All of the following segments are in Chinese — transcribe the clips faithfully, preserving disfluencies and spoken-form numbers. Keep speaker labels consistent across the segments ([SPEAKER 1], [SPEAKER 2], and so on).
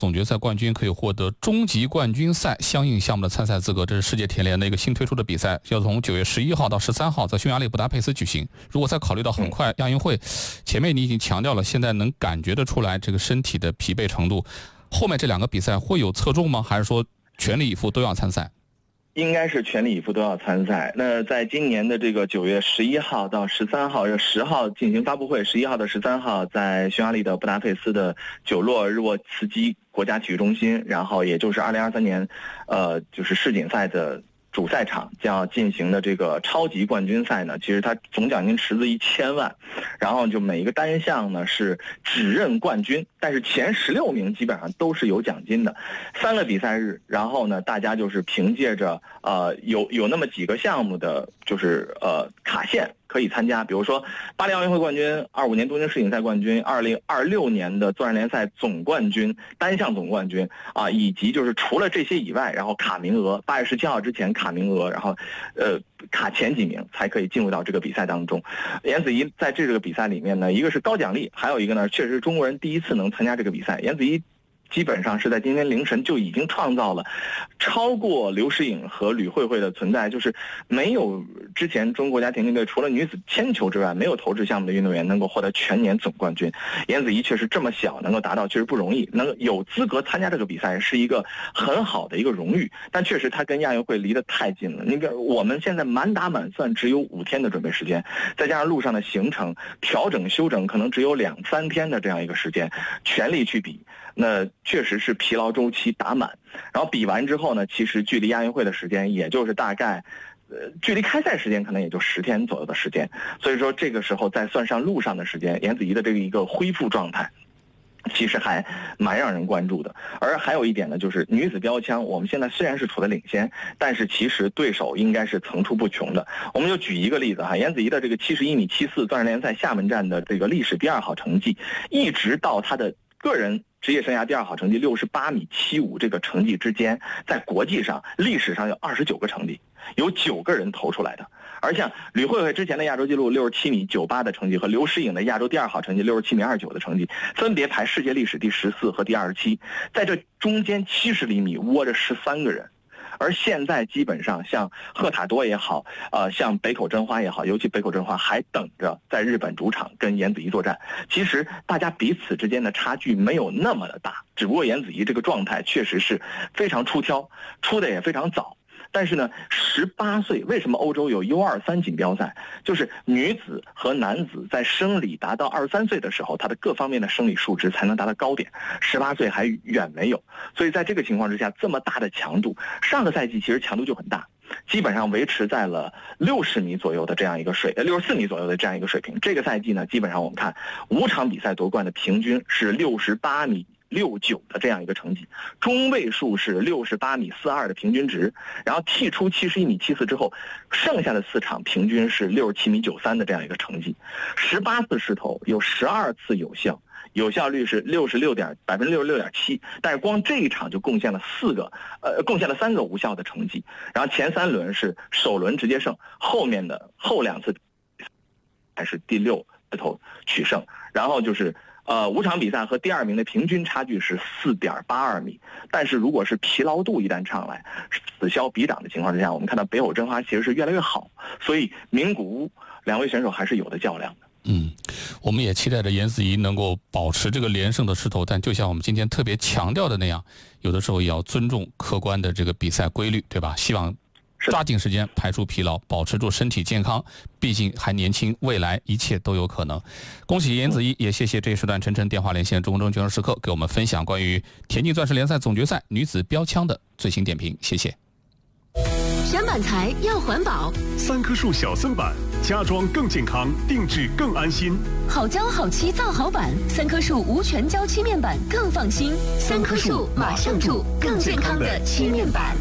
[SPEAKER 1] 总决赛冠军可以获得终极冠军赛相应项目的参赛资格，这是世界田联的一个新推出的比赛，要从九月十一号到十三号在匈牙利布达佩斯举行。如果再考虑到很快亚运会，前面你已经强调了，现在能感觉得出来这个身体的疲惫程度，后面这两个比赛会有侧重吗？还是说全力以赴都要参赛？
[SPEAKER 2] 应该是全力以赴都要参赛。那在今年的这个九月十一号到十三号，要十号进行发布会，十一号到十三号在匈牙利的布达佩斯的久洛日沃茨基国家体育中心，然后也就是二零二三年，呃，就是世锦赛的主赛场将要进行的这个超级冠军赛呢，其实它总奖金池子一千万，然后就每一个单项呢是只认冠军，但是前十六名基本上都是有奖金的。三个比赛日，然后呢，大家就是凭借着呃有有那么几个项目的就是呃卡线可以参加，比如说巴黎奥运会冠军、二五年东京世锦赛冠军、二零二六年的作战联赛总冠军、单项总冠军啊，以及就是除了这些以外，然后卡名额，八月十七号之前卡名额，然后呃卡前几名才可以进入到这个比赛当中。颜子怡在这个比赛里面呢，一个是高奖励，还有一个呢，确实中国人第一次能参加这个比赛。颜子怡基本上是在今天凌晨就已经创造了超过刘诗颖和吕慧慧的存在，就是没有之前中国国家田径队除了女子铅球之外，没有投掷项目的运动员能够获得全年总冠军。颜子怡确实这么小能够达到，确实不容易，能够有资格参加这个比赛是一个很好的一个荣誉，但确实他跟亚运会离得太近了。你看我们现在满打满算只有五天的准备时间，再加上路上的行程调整休整，可能只有两三天的这样一个时间，全力去比，那确实是疲劳周期打满。然后比完之后呢，其实距离亚运会的时间也就是大概呃，距离开赛时间可能也就十天左右的时间，所以说这个时候再算上路上的时间，颜子怡的这个一个恢复状态其实还蛮让人关注的。而还有一点呢，就是女子标枪，我们现在虽然是处在领先，但是其实对手应该是层出不穷的。我们就举一个例子哈，颜子怡的这个七十一米七四作战联赛厦门站的这个历史第二好成绩，一直到她的个人职业生涯第二好成绩六十八米七五这个成绩之间，在国际上历史上有二十九个成绩，有九个人投出来的。而像吕慧慧之前的亚洲纪录六十七米九八的成绩和刘诗颖的亚洲第二好成绩六十七米二九的成绩，分别排世界历史第十四和第二十七，在这中间七十厘米窝着十三个人。而现在基本上像赫塔多也好，呃，像北口真花也好，尤其北口真花还等着在日本主场跟颜子怡作战。其实大家彼此之间的差距没有那么的大，只不过颜子怡这个状态确实是非常出挑，出的也非常早。但是呢，十八岁为什么欧洲有 U 二三 锦标赛？就是女子和男子在生理达到二十三岁的时候，他的各方面的生理数值才能达到高点，十八岁还远没有。所以在这个情况之下，这么大的强度，上个赛季其实强度就很大，基本上维持在了六十米左右的这样一个水，六十四米左右的这样一个水平。这个赛季呢，基本上我们看五场比赛夺冠的平均是六十八米六九的这样一个成绩，中位数是六十八米四二的平均值，然后剔出七十一米七四之后，剩下的四场平均是六十七米九三的这样一个成绩。十八次试投有十二次有效，有效率是六十六点百分之六十六点七，但是光这一场就贡献了四个，呃，贡献了三个无效的成绩。然后前三轮是首轮直接胜，后面的后两次还是第六次投取胜，然后就是。呃，五场比赛和第二名的平均差距是四点八二米，但是如果是疲劳度一旦上来，此消彼长的情况之下，我们看到北口真花其实是越来越好，所以名古屋两位选手还是有的较量的。
[SPEAKER 1] 嗯，我们也期待着颜子怡能够保持这个连胜的势头，但就像我们今天特别强调的那样，有的时候也要尊重客观的这个比赛规律，对吧？希望抓紧时间排除疲劳，保持住身体健康，毕竟还年轻，未来一切都有可能。恭喜颜子怡，也谢谢这一时段晨晨电话连线中中决胜时刻给我们分享关于田径钻石联赛总决赛女子标枪的最新点评，谢谢。
[SPEAKER 3] 选板材要环保，
[SPEAKER 4] 三棵树小森板，家装更健康，定制更安心。
[SPEAKER 3] 好胶好漆造好板，三棵树无全胶漆面板更放心。三棵树马上住更健康的漆面板。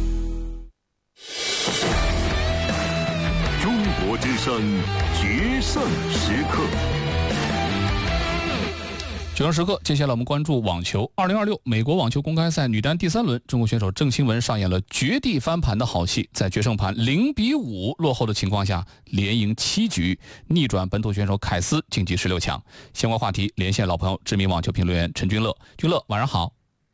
[SPEAKER 4] 中国之声决胜时刻。
[SPEAKER 1] 决胜时刻，接下来我们关注网球。二零二六美国网球公开赛女单第三轮，中国选手郑钦文上演了绝地翻盘的好戏，在决胜盘零比五落后的情况下，连赢七局，逆转本土选手凯斯晋级十六强。相关话题连线老朋友，知名网球评论员陈君乐。君乐，晚上好。